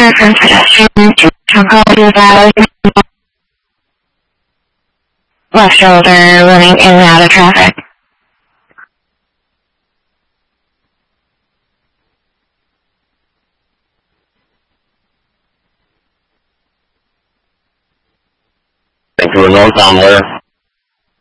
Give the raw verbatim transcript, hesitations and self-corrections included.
order for pedestrians to toggle to valid left shoulder running in and out of traffic. Thank you, northbound where?